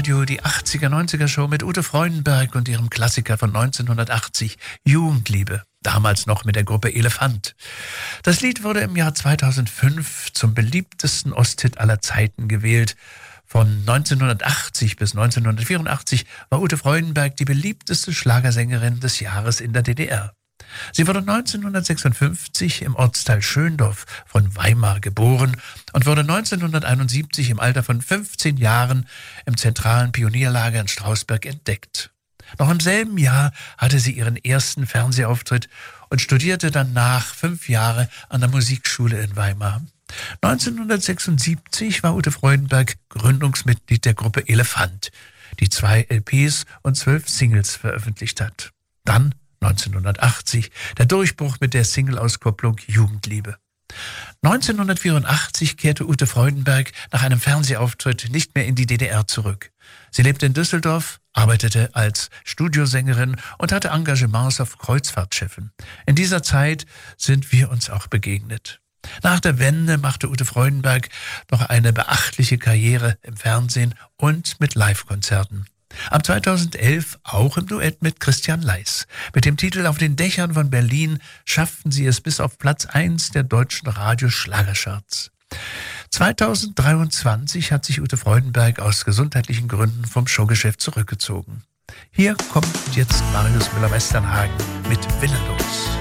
Radio die 80er-90er-Show mit Ute Freudenberg und ihrem Klassiker von 1980, Jugendliebe, damals noch mit der Gruppe Elefant. Das Lied wurde im Jahr 2005 zum beliebtesten Osthit aller Zeiten gewählt. Von 1980 bis 1984 war Ute Freudenberg die beliebteste Schlagersängerin des Jahres in der DDR. Sie wurde 1956 im Ortsteil Schöndorf von Weimar geboren und wurde 1971 im Alter von 15 Jahren im zentralen Pionierlager in Strausberg entdeckt. Noch im selben Jahr hatte sie ihren ersten Fernsehauftritt und studierte danach 5 Jahre an der Musikschule in Weimar. 1976 war Ute Freudenberg Gründungsmitglied der Gruppe Elefant, die 2 LPs und 12 Singles veröffentlicht hat. Dann 1980 der Durchbruch mit der Single-Auskopplung Jugendliebe. 1984 kehrte Ute Freudenberg nach einem Fernsehauftritt nicht mehr in die DDR zurück. Sie lebte in Düsseldorf, arbeitete als Studiosängerin und hatte Engagements auf Kreuzfahrtschiffen. In dieser Zeit sind wir uns auch begegnet. Nach der Wende machte Ute Freudenberg noch eine beachtliche Karriere im Fernsehen und mit Live-Konzerten. Ab 2011 auch im Duett mit Christian Leis. Mit dem Titel Auf den Dächern von Berlin schafften sie es bis auf Platz 1 der deutschen Radioschlagercharts. 2023 hat sich Ute Freudenberg aus gesundheitlichen Gründen vom Showgeschäft zurückgezogen. Hier kommt jetzt Marius Müller-Westernhagen mit Willenlos.